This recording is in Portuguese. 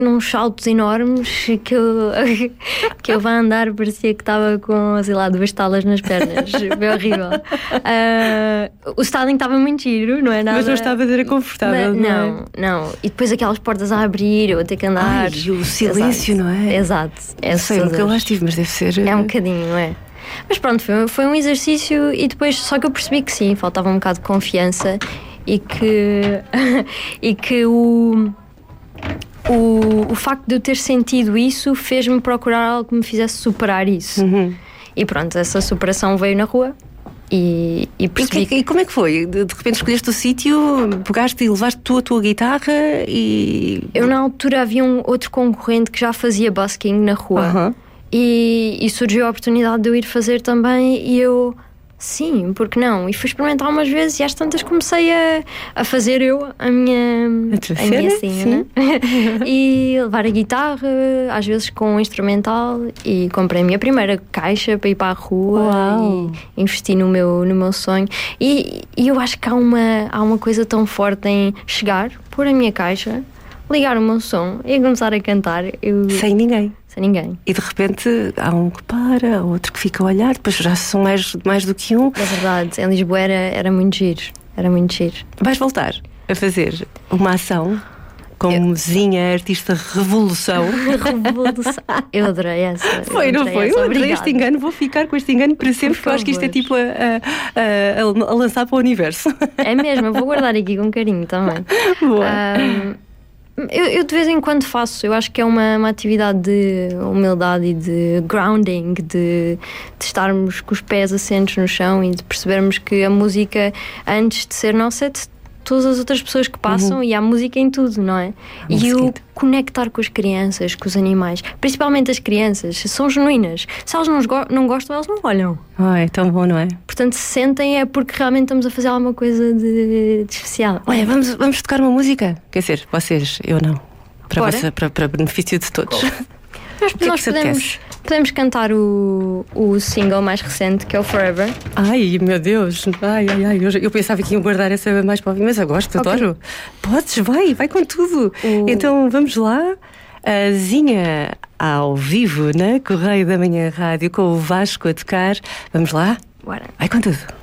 Nos saltos enormes que eu vá andar, parecia que estava com, sei lá, 2 talas nas pernas. Foi horrível. O styling estava muito giro, não é nada. Mas não estava a ser confortável, não. E depois aquelas portas a abrir, eu a ter que andar. E o silêncio, exato, não é? Exato. Não sei, nunca lá estive, mas deve ser. É um bocadinho, não é? Mas pronto, foi um exercício e depois só que eu percebi que sim, faltava um bocado de confiança e que o facto de eu ter sentido isso fez-me procurar algo que me fizesse superar isso. E pronto, essa superação veio na rua e percebi. E como é que foi? De repente escolheste o sítio, pegaste e levaste tu a tua guitarra e... Eu na altura havia um outro concorrente que já fazia busking na rua. E surgiu a oportunidade de eu ir fazer também e eu... Sim, porque não? E fui experimentar umas vezes e às tantas comecei a fazer a minha cena. E levar a guitarra, às vezes com um instrumental, e comprei a minha primeira caixa para ir para a rua. Uau. E investi no meu sonho. E eu acho que há uma coisa tão forte em chegar, pôr a minha caixa, ligar o meu som e começar a cantar. Sem ninguém. Sem ninguém. E de repente há um que para, há outro que fica a olhar, depois já são mais do que um. É verdade, em Lisboa era muito giro. Era muito giro. Vais voltar a fazer uma ação como Zinha, artista revolução. Revolução. Eu adorei essa. Foi, não foi? Eu adorei este engano, vou ficar com este engano para sempre, porque eu acho que isto é tipo a lançar para o universo. É mesmo, eu vou guardar aqui com carinho também. Boa. Eu de vez em quando faço. Eu acho que é uma atividade de humildade e de grounding, de estarmos com os pés assentos no chão e de percebermos que a música, antes de ser nossa, é de todas as outras pessoas que passam. E há música em tudo, não é? E o conectar com as crianças, com os animais, principalmente as crianças, são genuínas. Se elas não gostam, elas não olham. É tão bom, não é? Portanto, se sentem é porque realmente estamos a fazer alguma coisa de especial. Olha, vamos tocar uma música? Quer dizer, vocês, eu não. Para benefício de todos. Nós podemos cantar o single mais recente, que é o Forever. Ai, meu Deus. Ai. Eu pensava que iam guardar essa mais para o fim, mas eu gosto, adoro. Podes, vai com tudo. Então vamos lá. A Zinha ao vivo na Correio da Manhã Rádio, com o Vasco a tocar. Vamos lá? Bora. Vai com tudo.